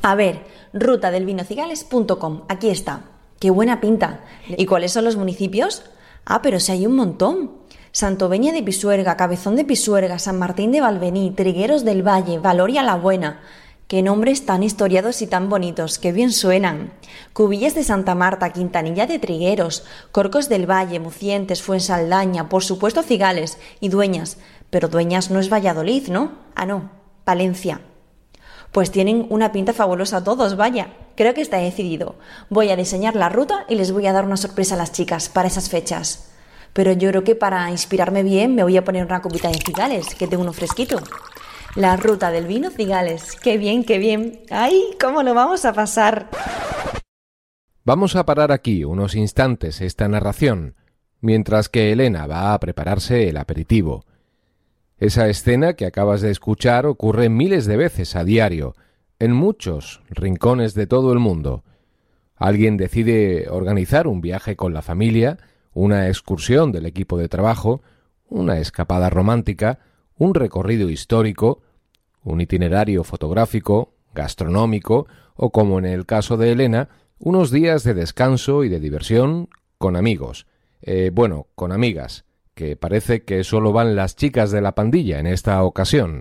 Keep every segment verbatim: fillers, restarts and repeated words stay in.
A ver, ruta del vino cigales punto com, aquí está. ¡Qué buena pinta! ¿Y cuáles son los municipios? Ah, pero si hay un montón. Santoveña de Pisuerga, Cabezón de Pisuerga, San Martín de Valvení, Trigueros del Valle, Valoria la Buena. ¡Qué nombres tan historiados y tan bonitos! ¡Qué bien suenan! Cubillas de Santa Marta, Quintanilla de Trigueros, Corcos del Valle, Mucientes, Fuensaldaña, por supuesto Cigales y Dueñas. Pero Dueñas no es Valladolid, ¿no? Ah, no, Palencia. Pues tienen una pinta fabulosa todos, vaya. Creo que está decidido. Voy a diseñar la ruta y les voy a dar una sorpresa a las chicas para esas fechas. Pero yo creo que para inspirarme bien me voy a poner una copita de Cigales, que tengo uno fresquito. La ruta del vino Cigales. ¡Qué bien, qué bien! ¡Ay, cómo lo vamos a pasar! Vamos a parar aquí unos instantes esta narración, mientras que Elena va a prepararse el aperitivo. Esa escena que acabas de escuchar ocurre miles de veces a diario, en muchos rincones de todo el mundo. Alguien decide organizar un viaje con la familia, una excursión del equipo de trabajo, una escapada romántica, un recorrido histórico, un itinerario fotográfico, gastronómico o, como en el caso de Elena, unos días de descanso y de diversión con amigos. Eh, bueno, con amigas, que parece que solo van las chicas de la pandilla en esta ocasión.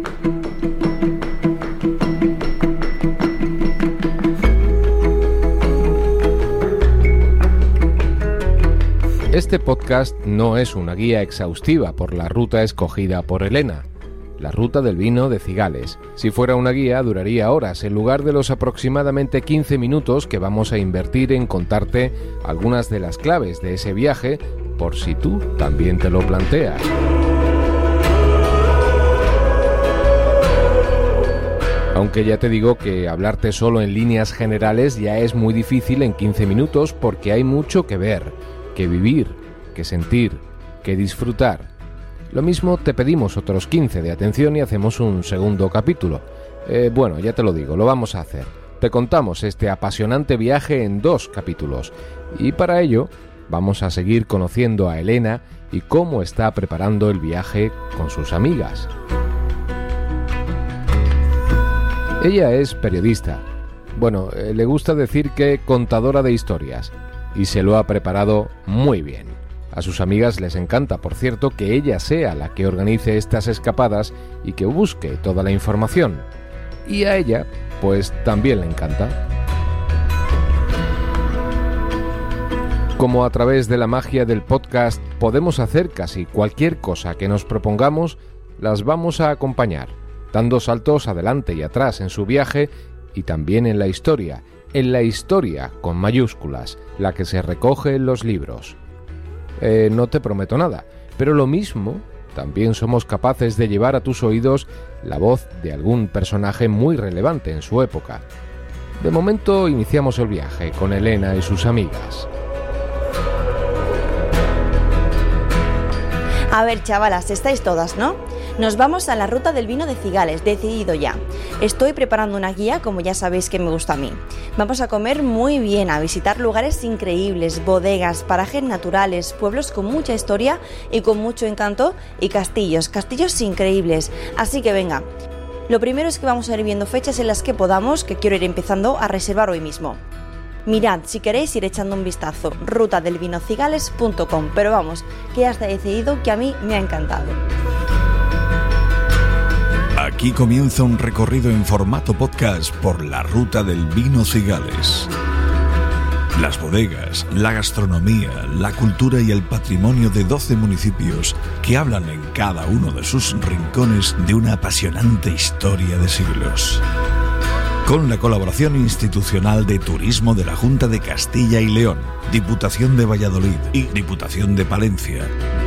Este podcast no es una guía exhaustiva por la ruta escogida por Elena, la ruta del vino de Cigales. Si fuera una guía duraría horas en lugar de los aproximadamente quince minutos que vamos a invertir en contarte algunas de las claves de ese viaje, por si tú también te lo planteas. Aunque ya te digo que hablarte solo en líneas generales ya es muy difícil en quince minutos porque hay mucho que ver, que vivir, que sentir, que disfrutar. Lo mismo te pedimos otros quince de atención y hacemos un segundo capítulo. Eh, bueno, ya te lo digo, lo vamos a hacer. Te contamos este apasionante viaje en dos capítulos y para ello vamos a seguir conociendo a Elena y cómo está preparando el viaje con sus amigas. Ella es periodista. Bueno, eh, le gusta decir que contadora de historias y se lo ha preparado muy bien. A sus amigas les encanta, por cierto, que ella sea la que organice estas escapadas y que busque toda la información. Y a ella, pues también le encanta. Como a través de la magia del podcast podemos hacer casi cualquier cosa que nos propongamos, las vamos a acompañar, dando saltos adelante y atrás en su viaje y también en la historia, en la historia con mayúsculas, la que se recoge en los libros. Eh, no te prometo nada, pero lo mismo, también somos capaces de llevar a tus oídos la voz de algún personaje muy relevante en su época. De momento iniciamos el viaje con Elena y sus amigas. A ver, chavalas, estáis todas, ¿no? Nos vamos a la ruta del vino de Cigales, decidido ya. Estoy preparando una guía, como ya sabéis que me gusta a mí. Vamos a comer muy bien, a visitar lugares increíbles, bodegas, parajes naturales, pueblos con mucha historia y con mucho encanto y castillos, castillos increíbles. Así que venga, lo primero es que vamos a ir viendo fechas en las que podamos, que quiero ir empezando a reservar hoy mismo. Mirad, si queréis ir echando un vistazo, ruta del vino cigales punto com, pero vamos, que ya está decidido que a mí me ha encantado. Aquí comienza un recorrido en formato podcast por la ruta del vino Cigales. Las bodegas, la gastronomía, la cultura y el patrimonio de doce municipios que hablan en cada uno de sus rincones de una apasionante historia de siglos. Con la colaboración institucional de Turismo de la Junta de Castilla y León, Diputación de Valladolid y Diputación de Palencia.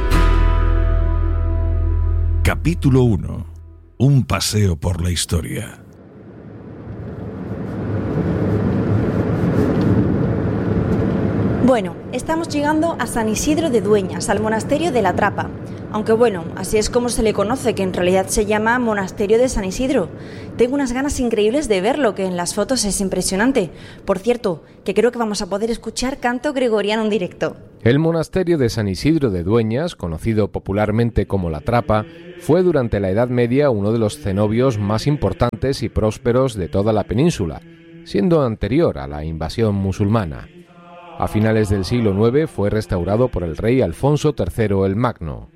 Capítulo uno. Un paseo por la historia. Bueno, estamos llegando a San Isidro de Dueñas, al monasterio de la Trapa. Aunque bueno, así es como se le conoce, que en realidad se llama Monasterio de San Isidro. Tengo unas ganas increíbles de verlo, que en las fotos es impresionante. Por cierto, que creo que vamos a poder escuchar canto gregoriano en directo. El monasterio de San Isidro de Dueñas, conocido popularmente como La Trapa, fue durante la Edad Media uno de los cenobios más importantes y prósperos de toda la península, siendo anterior a la invasión musulmana. A finales del siglo nueve fue restaurado por el rey Alfonso tercero el Magno.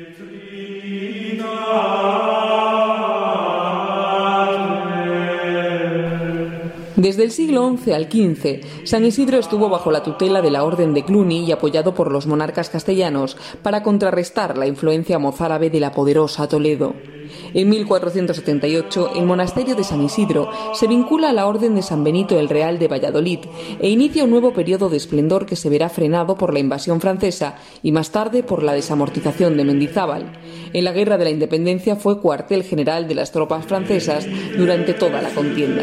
Desde el siglo once al quince, San Isidro estuvo bajo la tutela de la Orden de Cluny y apoyado por los monarcas castellanos para contrarrestar la influencia mozárabe de la poderosa Toledo. En mil cuatrocientos setenta y ocho, el monasterio de San Isidro se vincula a la Orden de San Benito el Real de Valladolid e inicia un nuevo periodo de esplendor que se verá frenado por la invasión francesa y más tarde por la desamortización de Mendizábal. En la Guerra de la Independencia fue cuartel general de las tropas francesas durante toda la contienda.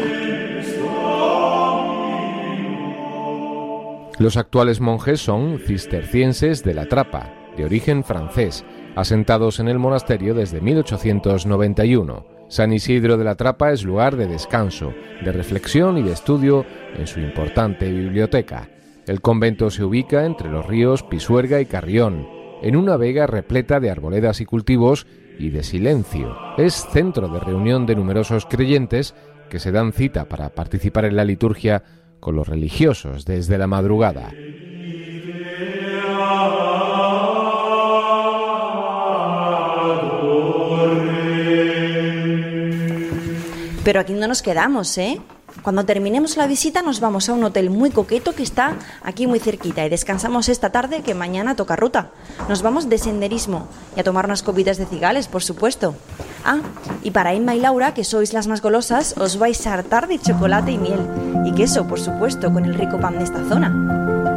Los actuales monjes son cistercienses de La Trapa, de origen francés, asentados en el monasterio desde mil ochocientos noventa y uno. San Isidro de La Trapa es lugar de descanso, de reflexión y de estudio en su importante biblioteca. El convento se ubica entre los ríos Pisuerga y Carrión, en una vega repleta de arboledas y cultivos y de silencio. Es centro de reunión de numerosos creyentes que se dan cita para participar en la liturgia con los religiosos desde la madrugada. Pero aquí no nos quedamos, ¿eh? Cuando terminemos la visita nos vamos a un hotel muy coqueto que está aquí muy cerquita y descansamos esta tarde, que mañana toca ruta. Nos vamos de senderismo y a tomar unas copitas de cigales, por supuesto. Ah, y para Inma y Laura, que sois las más golosas, os vais a hartar de chocolate y miel. Y queso, por supuesto, con el rico pan de esta zona.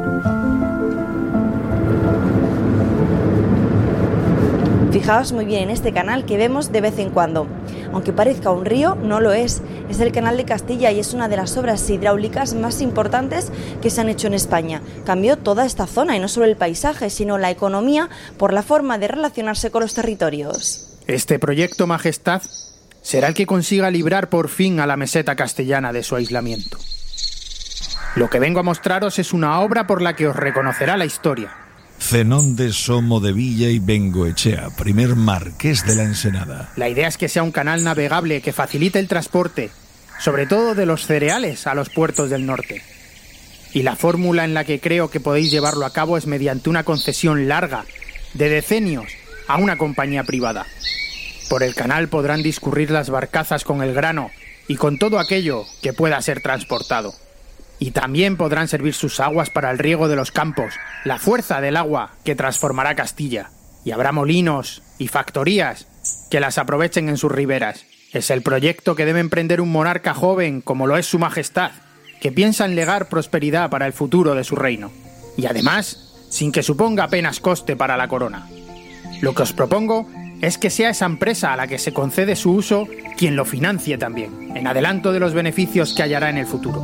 Fijaos muy bien en este canal que vemos de vez en cuando. Aunque parezca un río, no lo es. Es el Canal de Castilla y es una de las obras hidráulicas más importantes que se han hecho en España. Cambió toda esta zona y no solo el paisaje, sino la economía por la forma de relacionarse con los territorios. Este proyecto, Majestad, será el que consiga librar por fin a la meseta castellana de su aislamiento. Lo que vengo a mostraros es una obra por la que os reconocerá la historia. Zenón de Somo de Villa y Bengoechea, primer marqués de la Ensenada. La idea es que sea un canal navegable que facilite el transporte, sobre todo de los cereales a los puertos del norte. Y la fórmula en la que creo que podéis llevarlo a cabo es mediante una concesión larga, de decenios, a una compañía privada. Por el canal podrán discurrir las barcazas con el grano y con todo aquello que pueda ser transportado. Y también podrán servir sus aguas para el riego de los campos, la fuerza del agua que transformará Castilla. Y habrá molinos y factorías que las aprovechen en sus riberas. Es el proyecto que debe emprender un monarca joven como lo es su majestad, que piensa en legar prosperidad para el futuro de su reino. Y además, sin que suponga apenas coste para la corona. Lo que os propongo es que sea esa empresa a la que se concede su uso quien lo financie también, en adelanto de los beneficios que hallará en el futuro.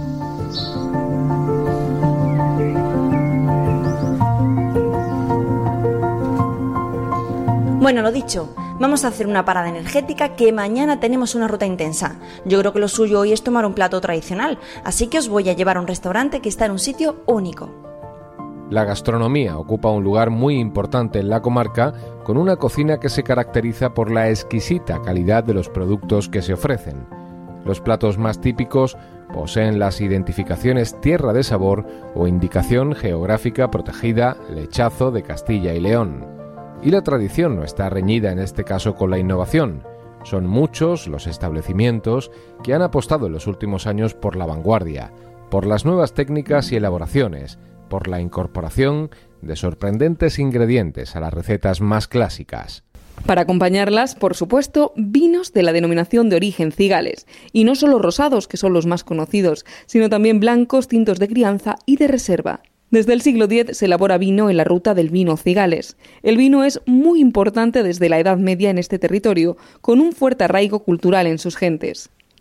Bueno, lo dicho, vamos a hacer una parada energética que mañana tenemos una ruta intensa. Yo creo que lo suyo hoy es tomar un plato tradicional, así que os voy a llevar a un restaurante que está en un sitio único. La gastronomía ocupa un lugar muy importante en la comarca, con una cocina que se caracteriza por la exquisita calidad de los productos que se ofrecen. Los platos más típicos poseen las identificaciones Tierra de Sabor o Indicación Geográfica Protegida Lechazo de Castilla y León. Y la tradición no está reñida en este caso con la innovación. Son muchos los establecimientos que han apostado en los últimos años por la vanguardia, por las nuevas técnicas y elaboraciones, por la incorporación de sorprendentes ingredientes a las recetas más clásicas. Para acompañarlas, por supuesto, vinos de la denominación de origen Cigales, y no solo rosados, que son los más conocidos, sino también blancos, tintos de crianza y de reserva. Desde el siglo diez se elabora vino en la ruta del vino Cigales. El vino es muy importante desde la Edad Media en este territorio, con un fuerte arraigo cultural en sus gentes.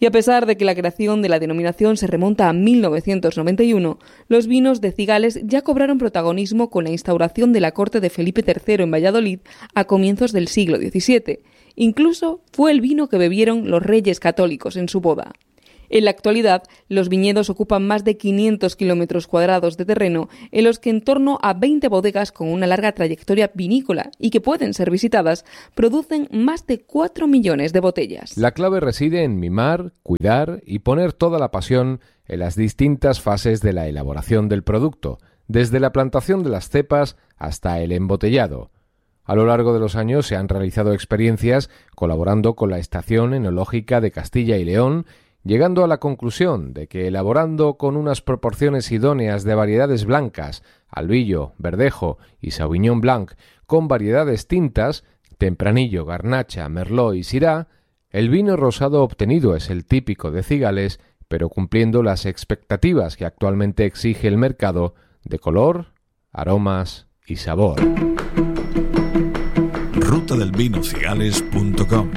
Y a pesar de que la creación de la denominación se remonta a mil novecientos noventa y uno, los vinos de Cigales ya cobraron protagonismo con la instauración de la corte de Felipe tercero en Valladolid a comienzos del siglo diecisiete. Incluso fue el vino que bebieron los reyes católicos en su boda. En la actualidad, los viñedos ocupan más de quinientos kilómetros cuadrados de terreno, en los que en torno a veinte bodegas con una larga trayectoria vinícola y que pueden ser visitadas, producen más de cuatro millones de botellas. La clave reside en mimar, cuidar y poner toda la pasión en las distintas fases de la elaboración del producto, desde la plantación de las cepas hasta el embotellado. A lo largo de los años se han realizado experiencias colaborando con la Estación Enológica de Castilla y León, llegando a la conclusión de que elaborando con unas proporciones idóneas de variedades blancas, Albillo, Verdejo y Sauvignon Blanc, con variedades tintas, Tempranillo, Garnacha, Merlot y Syrah, el vino rosado obtenido es el típico de Cigales, pero cumpliendo las expectativas que actualmente exige el mercado de color, aromas y sabor. ruta del vino cigales punto com.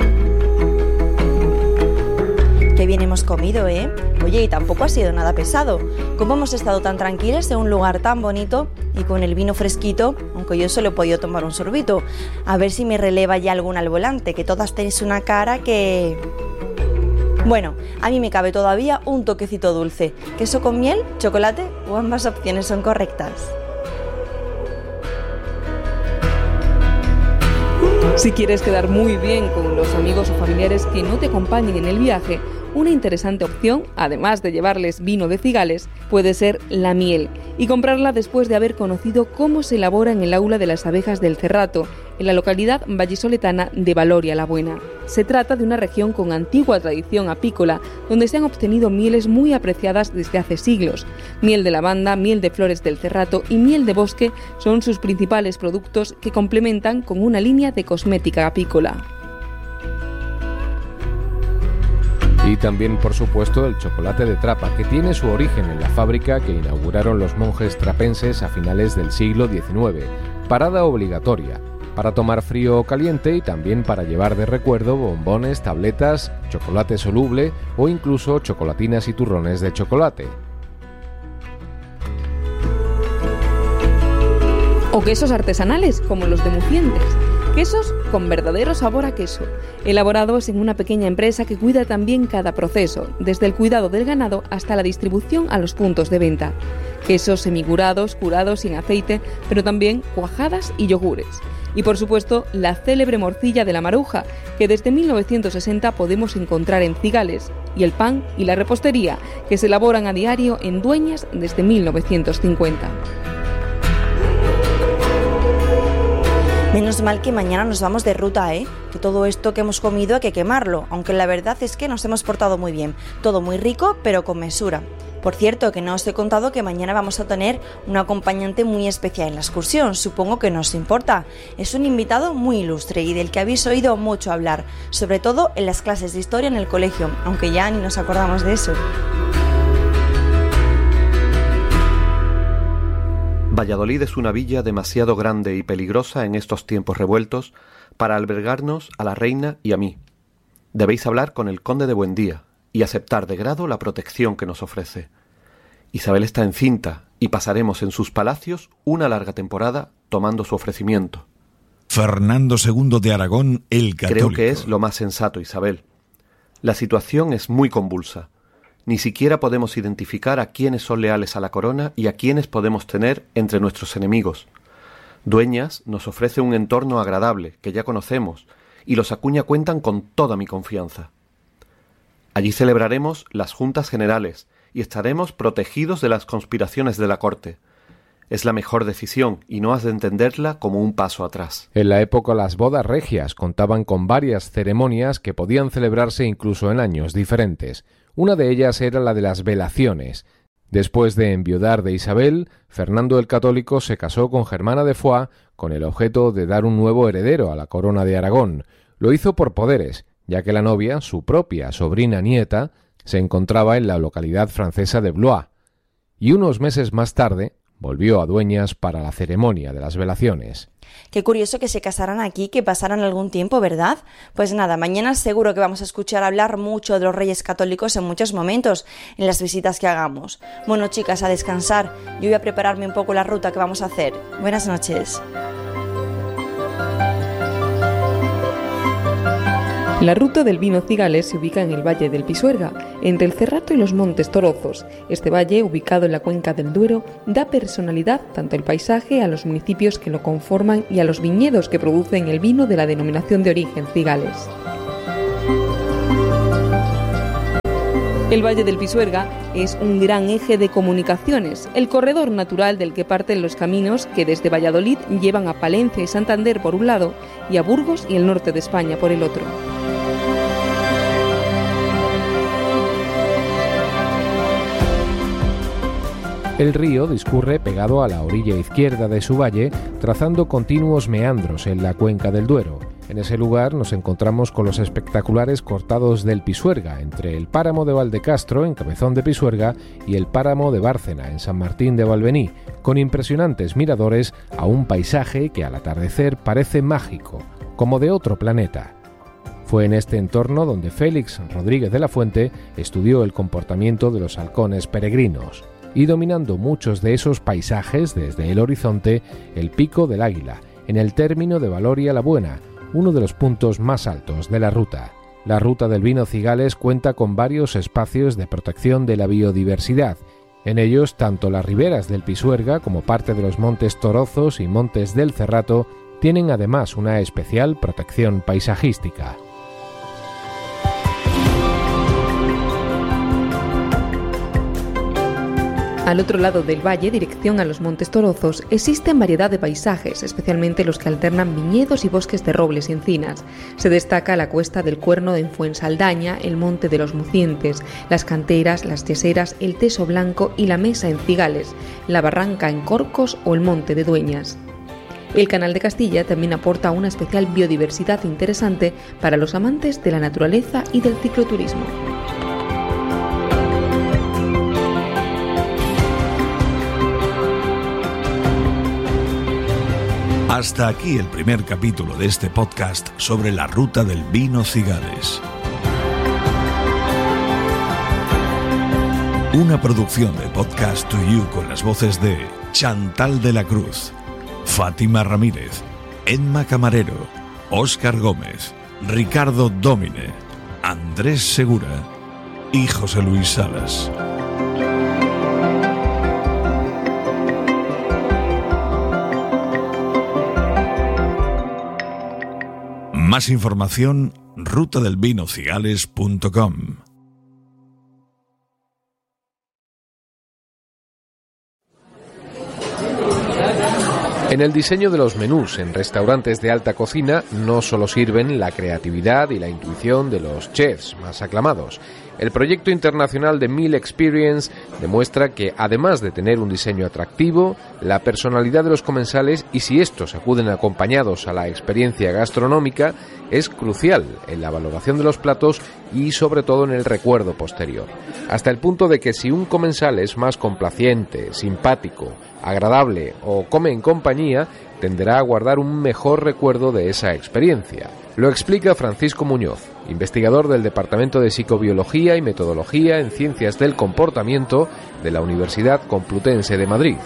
Qué bien hemos comido, ¿eh? Oye, y tampoco ha sido nada pesado. ¿Cómo hemos estado tan tranquilos en un lugar tan bonito y con el vino fresquito? Aunque yo solo he podido tomar un sorbito. A ver si me releva ya alguna al volante, que todas tenéis una cara que... Bueno, a mí me cabe todavía un toquecito dulce. ¿Queso con miel, chocolate o ambas opciones son correctas? Si quieres quedar muy bien con los amigos o familiares que no te acompañen en el viaje, una interesante opción, además de llevarles vino de Cigales, puede ser la miel, y comprarla después de haber conocido cómo se elabora en el aula de las abejas del Cerrato, en la localidad vallisoletana de Valoria la Buena. Se trata de una región con antigua tradición apícola, donde se han obtenido mieles muy apreciadas desde hace siglos. Miel de lavanda, miel de flores del Cerrato y miel de bosque son sus principales productos, que complementan con una línea de cosmética apícola. Y también, por supuesto, el chocolate de Trapa, que tiene su origen en la fábrica que inauguraron los monjes trapenses a finales del siglo diecinueve. Parada obligatoria, para tomar frío o caliente y también para llevar de recuerdo bombones, tabletas, chocolate soluble o incluso chocolatinas y turrones de chocolate. O quesos artesanales, como los de Mucientes. Quesos con verdadero sabor a queso, elaborados en una pequeña empresa que cuida también cada proceso, desde el cuidado del ganado hasta la distribución a los puntos de venta. Quesos semicurados, curados sin aceite, pero también cuajadas y yogures. Y por supuesto, la célebre morcilla de la Maruja, que desde mil novecientos sesenta podemos encontrar en Cigales, y el pan y la repostería, que se elaboran a diario en Dueñas desde mil novecientos cincuenta. Menos mal que mañana nos vamos de ruta, ¿eh? Que todo esto que hemos comido hay que quemarlo, aunque la verdad es que nos hemos portado muy bien. Todo muy rico, pero con mesura. Por cierto, que no os he contado que mañana vamos a tener un acompañante muy especial en la excursión, supongo que no os importa. Es un invitado muy ilustre y del que habéis oído mucho hablar, sobre todo en las clases de historia en el colegio, aunque ya ni nos acordamos de eso. Valladolid es una villa demasiado grande y peligrosa en estos tiempos revueltos para albergarnos a la reina y a mí. Debéis hablar con el conde de Buendía y aceptar de grado la protección que nos ofrece. Isabel está encinta y pasaremos en sus palacios una larga temporada tomando su ofrecimiento. Fernando segundo de Aragón, el Católico. Creo que es lo más sensato, Isabel. La situación es muy convulsa. Ni siquiera podemos identificar a quiénes son leales a la corona y a quiénes podemos tener entre nuestros enemigos. Dueñas nos ofrece un entorno agradable, que ya conocemos, y los Acuña cuentan con toda mi confianza. Allí celebraremos las juntas generales y estaremos protegidos de las conspiraciones de la corte. Es la mejor decisión y no has de entenderla como un paso atrás. En la época las bodas regias contaban con varias ceremonias que podían celebrarse incluso en años diferentes. Una de ellas era la de las velaciones. Después de enviudar de Isabel, Fernando el Católico se casó con Germana de Foix con el objeto de dar un nuevo heredero a la corona de Aragón. Lo hizo por poderes, ya que la novia, su propia sobrina nieta, se encontraba en la localidad francesa de Blois. Y unos meses más tarde, volvió a Dueñas para la ceremonia de las velaciones. Qué curioso que se casaran aquí, que pasaran algún tiempo, ¿verdad? Pues nada, mañana seguro que vamos a escuchar hablar mucho de los Reyes Católicos en muchos momentos, en las visitas que hagamos. Bueno, chicas, a descansar. Yo voy a prepararme un poco la ruta que vamos a hacer. Buenas noches. La ruta del vino Cigales se ubica en el Valle del Pisuerga, entre el Cerrato y los Montes Torozos. Este valle, ubicado en la cuenca del Duero, da personalidad tanto al paisaje, a los municipios que lo conforman y a los viñedos que producen el vino de la denominación de origen Cigales. El Valle del Pisuerga es un gran eje de comunicaciones, el corredor natural del que parten los caminos que desde Valladolid llevan a Palencia y Santander por un lado y a Burgos y el norte de España por el otro. El río discurre pegado a la orilla izquierda de su valle, trazando continuos meandros en la cuenca del Duero. En ese lugar nos encontramos con los espectaculares cortados del Pisuerga, entre el páramo de Valdecastro, en Cabezón de Pisuerga, y el páramo de Bárcena, en San Martín de Valvení, con impresionantes miradores a un paisaje que al atardecer parece mágico, como de otro planeta. Fue en este entorno donde Félix Rodríguez de la Fuente estudió el comportamiento de los halcones peregrinos, y dominando muchos de esos paisajes desde el horizonte, el Pico del Águila, en el término de Valoria la Buena, uno de los puntos más altos de la ruta. La ruta del vino Cigales cuenta con varios espacios de protección de la biodiversidad. En ellos, tanto las riberas del Pisuerga como parte de los Montes Torozos y Montes del Cerrato tienen además una especial protección paisajística. Al otro lado del valle, dirección a los Montes Torozos, existen variedad de paisajes, especialmente los que alternan viñedos y bosques de robles y encinas. Se destaca la cuesta del Cuerno en Fuensaldaña, el Monte de los Mucientes, las canteras, las yeseras, el Teso Blanco y la Mesa en Cigales, la Barranca en Corcos o el Monte de Dueñas. El Canal de Castilla también aporta una especial biodiversidad interesante para los amantes de la naturaleza y del cicloturismo. Hasta aquí el primer capítulo de este podcast sobre la ruta del vino Cigales. Una producción de Podcast to You con las voces de Chantal de la Cruz, Fátima Ramírez, Emma Camarero, Óscar Gómez, Ricardo Dómine, Andrés Segura y José Luis Salas. Más información, ruta del vino cigales punto com. En el diseño de los menús en restaurantes de alta cocina no solo sirven la creatividad y la intuición de los chefs más aclamados. El proyecto internacional de Meal Experience demuestra que, además de tener un diseño atractivo, la personalidad de los comensales, y si estos acuden acompañados a la experiencia gastronómica, es crucial en la valoración de los platos y sobre todo en el recuerdo posterior. Hasta el punto de que si un comensal es más complaciente, simpático, agradable o come en compañía, tenderá a guardar un mejor recuerdo de esa experiencia. Lo explica Francisco Muñoz, investigador del Departamento de Psicobiología y Metodología en Ciencias del Comportamiento de la Universidad Complutense de Madrid.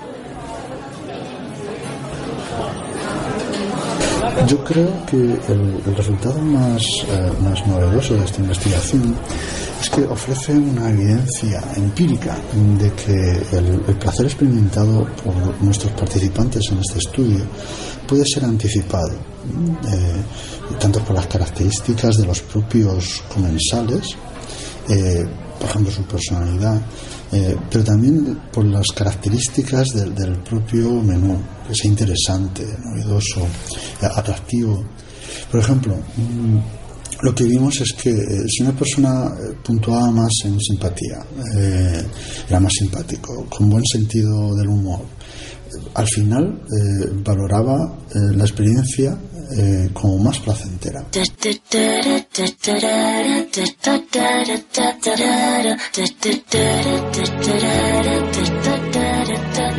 Yo creo que el, el resultado más, eh, más novedoso de esta investigación es que ofrece una evidencia empírica de que el, el placer experimentado por nuestros participantes en este estudio puede ser anticipado, eh, tanto por las características de los propios comensales, eh, por ejemplo su personalidad, eh, pero también por las características del, del propio menú, que sea interesante, novedoso, eh, atractivo. Por ejemplo, mmm, lo que vimos es que eh, si una persona puntuaba más en simpatía, eh, era más simpático, con buen sentido del humor, al final eh, valoraba eh, la experiencia eh, como más placentera.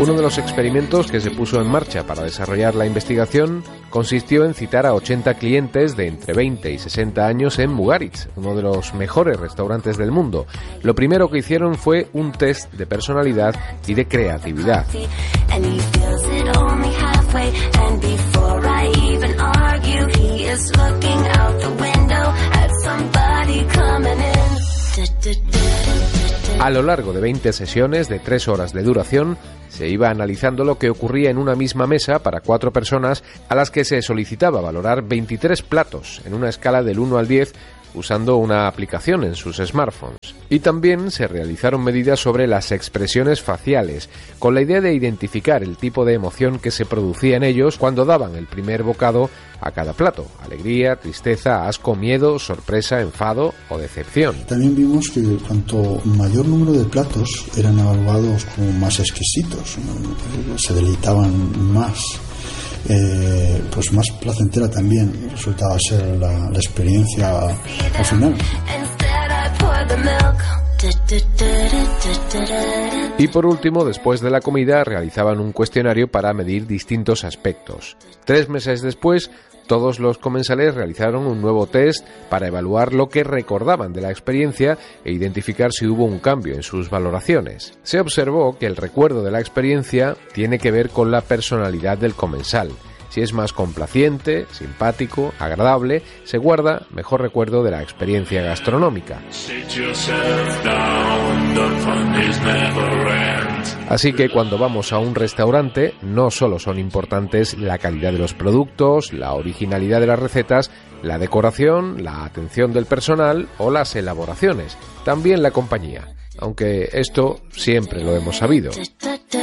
Uno de los experimentos que se puso en marcha para desarrollar la investigación consistió en citar a ochenta clientes de entre veinte y sesenta años en Mugaritz, uno de los mejores restaurantes del mundo. Lo primero que hicieron fue un test de personalidad y de creatividad. A lo largo de veinte sesiones de tres horas de duración, se iba analizando lo que ocurría en una misma mesa para cuatro personas a las que se solicitaba valorar veintitrés platos en una escala del uno al diez usando una aplicación en sus smartphones. Y también se realizaron medidas sobre las expresiones faciales, con la idea de identificar el tipo de emoción que se producía en ellos cuando daban el primer bocado a cada plato: alegría, tristeza, asco, miedo, sorpresa, enfado o decepción. También vimos que cuanto mayor número de platos eran evaluados como más exquisitos, ¿no? Se deleitaban más. Eh, pues más placentera también resultaba ser la, la experiencia al final. Y por último, después de la comida, realizaban un cuestionario para medir distintos aspectos. Tres meses después, todos los comensales realizaron un nuevo test para evaluar lo que recordaban de la experiencia e identificar si hubo un cambio en sus valoraciones. Se observó que el recuerdo de la experiencia tiene que ver con la personalidad del comensal. Si es más complaciente, simpático, agradable, se guarda mejor recuerdo de la experiencia gastronómica. Así que cuando vamos a un restaurante, no solo son importantes la calidad de los productos, la originalidad de las recetas, la decoración, la atención del personal o las elaboraciones, también la compañía, aunque esto siempre lo hemos sabido.